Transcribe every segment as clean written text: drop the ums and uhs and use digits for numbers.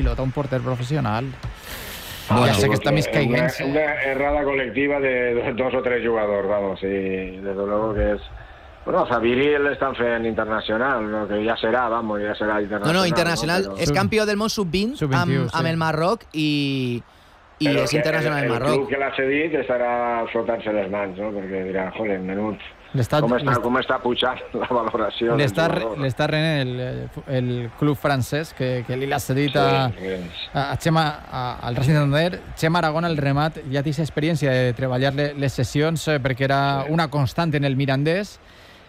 pilota un porter professional. Ja sé que està més caient. Una errada colectiva de 2 o 3 jugadors, vamos, y desde luego que es... Bueno, Zaviri l'estan fent internacional, no? Que ja serà internacional. No, internacional. No? És campió del món sub-20 amb el Marroc i és internacional al Marroc. El club que l'ha cedit estarà flotant-se les mans, no? Perquè dirà, joder, menut, com està pujant la valoració del jugador. L'està renent el club francès que li l'ha cedit al Racing Santander. Chema Aragón, el remat, ja té experiència de treballar les sessions perquè era una constant en el Mirandés.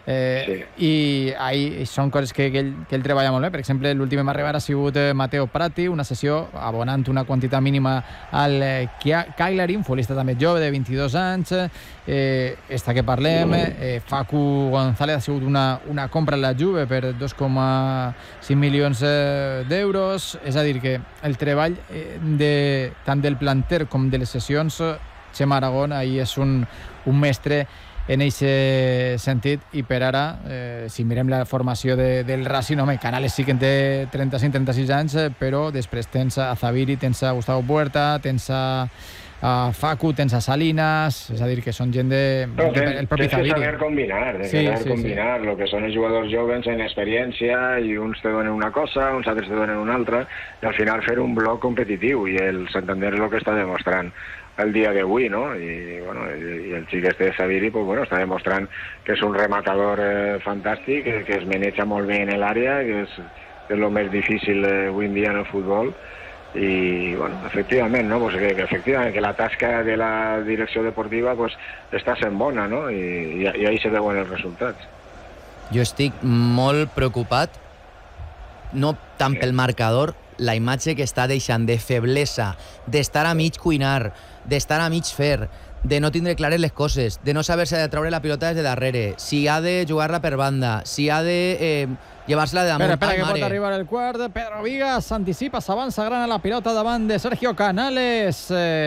I ahí són coses que ell treballa molt bé. Per exemple, l'últim a arribar ha sigut Mateo Prati, una sessió abonant una quantitat mínima al Cagliari, un futbolista també jove de 22 anys. Esta que parlem, Facu González ha sigut una compra a la Juve per 2,5 milions d'euros. És a dir, que el treball tant del planter com de les sessions, Chema Aragón ahí és un mestre en aquest sentit. I per ara, si mirem la formació del Racing, home, Canales sí que en té 35-36 anys, però després tens a Zaviri, tens a Gustavo Puerta, tens a Facu, tens a Salinas, és a dir, que són gent del propi Zaviri. Tens que saber combinar el que són els jugadors joves en experiència, i uns te donen una cosa, uns altres te donen una altra, i al final fer un bloc competitiu, i el Santander és el que està demostrant el dia d'avui, no? I el xic este de Zaviri, pues bueno, està demostrant que és un rematador fantàstic, que es maneja molt bé en l'àrea, que és el més difícil avui en dia en el futbol. I, bueno, efectivament, no? Pues que la tasca de la direcció deportiva pues està sent bona, no? I ahí se veuen els resultats. Jo estic molt preocupat, no tant pel marcador, la imatge que està deixant de feblesa, d'estar a mig cuinar, d'estar a mig fer, de no tindre clares les coses, de no saber-se de treure la pilota des de darrere, si ha de jugar-la per banda, si ha de llevar-se-la de damunt. Espera, que pot arribar el quart. Pedro Vigas s'anticipa, s'avança gran a la pilota davant de Sergio Canales.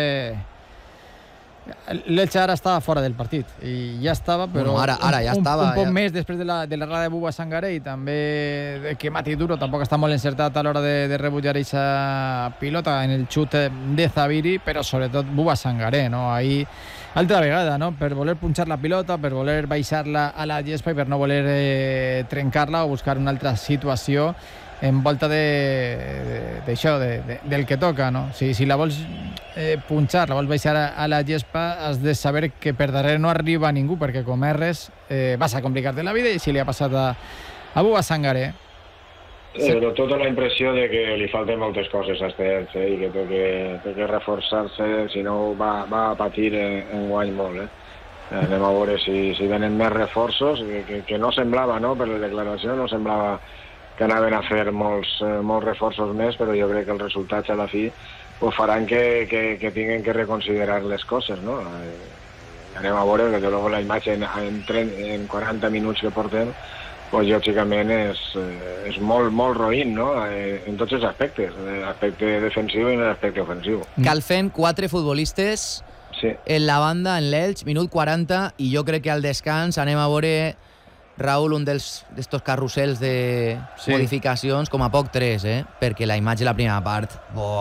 L'Elche ara estava fora del partit i ja estava, però ara ja estava, un poc més després de l'errada de Buba Sangaré, i també que Mati Duro tampoc està molt encertat a l'hora de rebutjar aquesta pilota en el xut de Zaviri, però sobretot Buba Sangaré, no? Ahí altra vegada, no? Per voler punxar la pilota, per voler baixar-la a la gespa i per no voler trencar-la o buscar una altra situació en volta d'això, del que toca, no? Si la vols punxar, la vols baixar a la gespa, has de saber que per darrere no arriba ningú, perquè com erres vas a complicar-te la vida, i si li ha passat a Buba Sangaré. Però tota la impressió de que li falten moltes coses a Estels, i que té que reforçar-se, si no va a patir en guany molt. Anem a veure si venen més reforços, que no semblava, no? Per la declaració no semblava que anaven a fer molts reforços més, però jo crec que els resultats a la fi faran que tinguin que reconsiderar les coses, no? Anem a veure, que la imatge en 40 minuts que portem, lògicament és molt roïn, no? En tots els aspectes, l'aspecte defensiu i l'aspecte ofensiu. Calfen 4 futbolistes en la banda, en l'Elx, minut 40, i jo crec que al descans anem a veure, Raül, un d'estos carrusels de modificacions, com a poc 3, perquè la imatge de la primera part...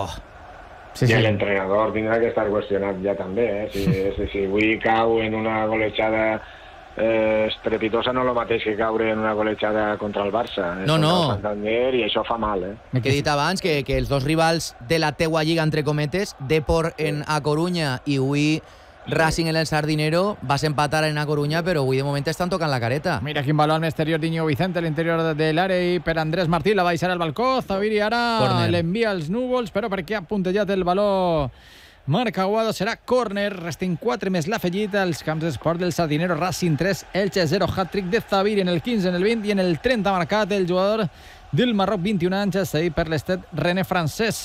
I l'entrenador tindrà que estar qüestionat ja també, si avui cau en una golejada estrepitosa, no el mateix que caure en una golejada contra el Barça. No. Santander, i això fa mal, He dit abans que els dos rivals de la teua lliga, entre cometes, Depor en A Coruña i avui Racing en el Sardinero, vas empatar en A Coruña, però avui de moment estan tocant la careta. Mira quin baló en exterior d'Iñigo Vicente, a l'interior de l'àrea, i per Andrés Martí la va deixar al balcó. Zaviri ara l'envia als núvols, però perquè ha puntejat el baló Marc Aguado, serà córner. Resten 4 més l'afegit als camps d'esport del Sardinero. Racing 3, Elche 0, hat-trick de Zaviri en el 15, en el 20 i en el 30 ha marcat el jugador del Marroc, 21 anys, cedit per l'Estade Rennais francès.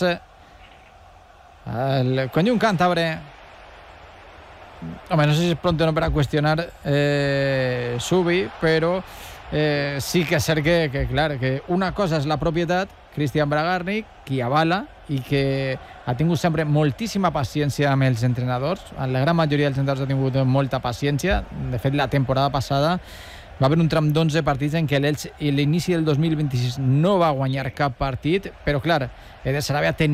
El conjunt càntabre, home, no sé si és pronto o no per a qüestionar Subi, però sí que és cert que una cosa és la propietat, Cristian Bragarnik, qui avala i que ha tingut sempre moltíssima paciència amb els entrenadors. La gran majoria dels entrenadors ha tingut molta paciència. De fet, la temporada passada va haver un tram d'11 partits en què l'Elx a l'inici del 2026 no va guanyar cap partit, però clar, Eder Sarabia tenia